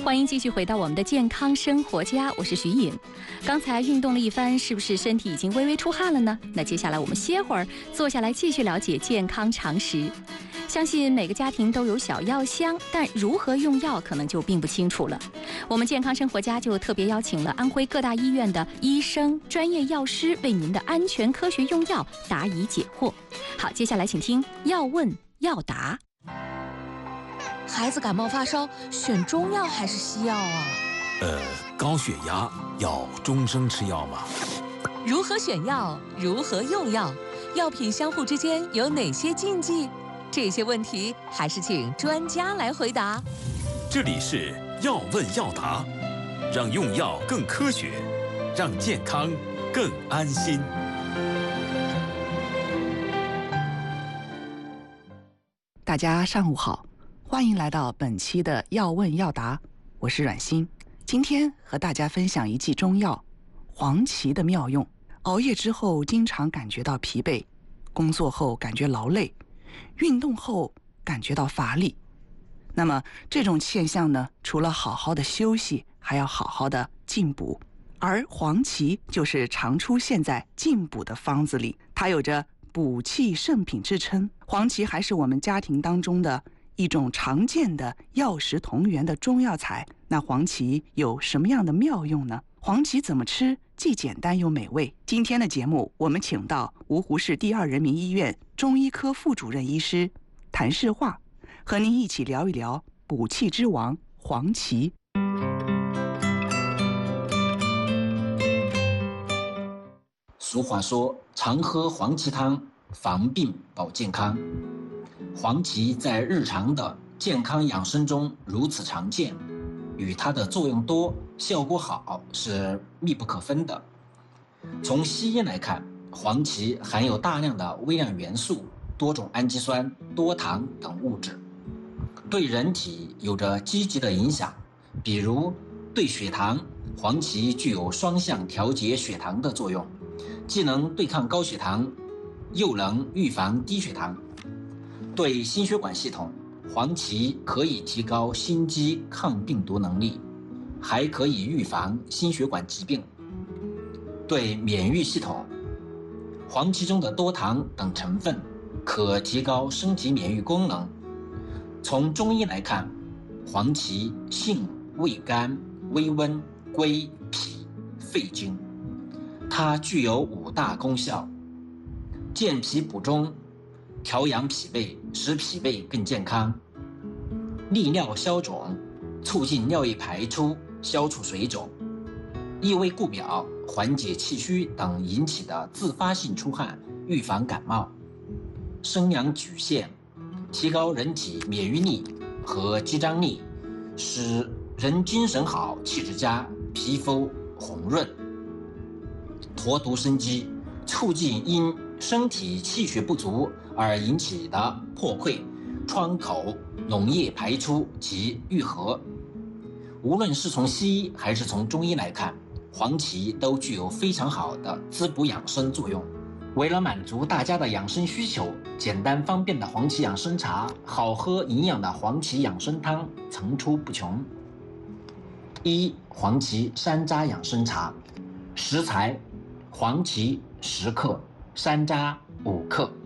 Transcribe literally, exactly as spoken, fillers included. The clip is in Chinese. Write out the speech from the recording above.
欢迎继续回到我们的健康生活家，我是徐颖。刚才运动了一番，是不是身体已经微微出汗了呢？那接下来我们歇会儿，坐下来继续了解健康常识。相信每个家庭都有小药箱，但如何用药可能就并不清楚了。我们健康生活家就特别邀请了安徽各大医院的医生、专业药师，为您的安全科学用药答疑解惑。好，接下来请听要问要答。 孩子感冒发烧，选中药还是西药啊？ 呃，高血压要终生吃药吗？ 如何选药？如何用药？药品相互之间有哪些禁忌？这些问题还是请专家来回答。 这里是要问要答，让用药更科学，让健康更安心。 大家上午好，欢迎来到本期的要问要答，我是阮欣。今天和大家分享一剂中药黄芪的妙用。熬夜之后经常感觉到疲惫，工作后感觉劳累，运动后感觉到乏力。那么这种现象呢，除了好好的休息，还要好好的进补。而黄芪就是常出现在进补的方子里，它有着补气圣品之称。黄芪还是我们家庭当中的一种常见的药食同源的中药材。那黄芪有什么样的妙用呢？黄芪怎么吃既简单又美味？今天的节目我们请到芜湖市第二人民医院中医科副主任医师谭世化，和您一起聊一聊补气之王黄芪。 俗话说，常喝黄芪汤，防病保健康。黄芪在日常的健康养生中如此常见，与它的作用多、效果好是密不可分的。从西医来看，黄芪含有大量的微量元素、多种氨基酸、多糖等物质，对人体有着积极的影响。比如对血糖，黄芪具有双向调节血糖的作用，既能对抗高血糖，又能预防低血糖。对心血管系统，黄芪可以提高心肌抗病毒能力，还可以预防心血管疾病。对免疫系统，黄芪中的多糖等成分可提高身体免疫功能。从中医来看，黄芪性味甘，微温，归脾、肺经。它具有五大功效：健脾补中，调养脾胃，使脾胃更健康；利尿消肿，促进尿液排出，消除水肿；益胃固表，缓解气虚等引起的自发性出汗，预防感冒；生阳举陷，提高人体免疫力和肌张力，使人精神好、气质佳，皮肤红润；驼毒生肌，促进因身体气血不足而引起的破溃、创口、脓液排出及愈合。无论是从西医还是从中医来看，黄芪都具有非常好的滋补养生作用。为了满足大家的养生需求，简单方便的黄芪养生茶、好喝营养的黄芪养生汤层出不穷。一、黄芪山楂养生茶。食材：黄芪十克，山楂五克。